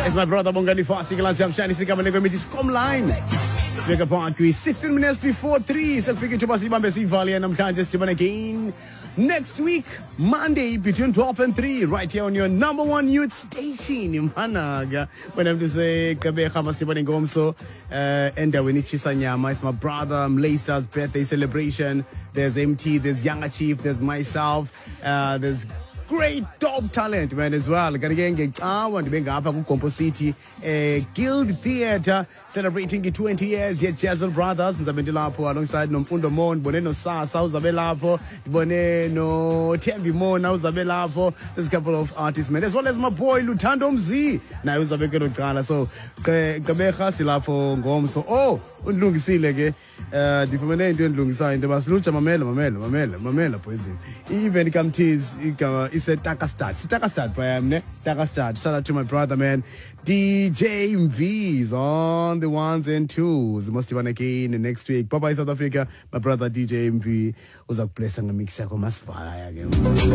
It's my brother Bongani Fasi Kalanjam Shani Sikamane Committee Scomline. Speak upon 16 minutes before 3. So speaking to Basibambe Valley and I'm trying just to again. Next week, Monday, between 12 and 3, right here on your number one youth station in Panaga. When I'm to say, Kabeha Masibani Gomso, and Winichi Sanyama, it's my brother Mlaysta's birthday celebration. There's MT, there's Younger Chief, there's myself, there's great top talent, man, as well. I want to bring up Kompo City, Guild Theatre, celebrating the 20 years, yet Jazzle Brothers, Zabentilapo, alongside Nomfundo Mon, Boneno Sa, Sauzabelapo, Boneno, Tembi Mon, Nauzabelapo. There's a couple of artists, man, as well as my boy Lutando Mzi. Now, Uzabekano Kala. So, Kabeha Silafo Gomso. Oh, Unlungisilege, Difamene, Lungisai, and the Baslucha Mamela, poison. Even come tease, it's a Takastad. It's Takastad, Priam, Takastad. Shout out to my brother, man. DJ MV's on the ones and twos. Must have again next week. Papa in South Africa, my brother DJ MV was a place and a mixer.